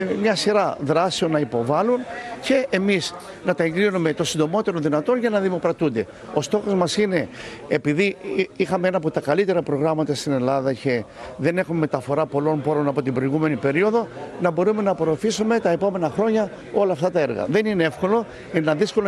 Μια σειρά δράσεων να υποβάλουν και εμείς να τα εγκρίνουμε το συντομότερο δυνατόν για να δημοπρατούνται. Ο στόχος μας είναι, επειδή είχαμε ένα από τα καλύτερα προγράμματα στην Ελλάδα και δεν έχουμε μεταφορά πολλών πόρων από την προηγούμενη περίοδο, να μπορούμε να απορροφήσουμε τα επόμενα χρόνια όλα αυτά τα έργα. Δεν είναι εύκολο, είναι ένα δύσκολο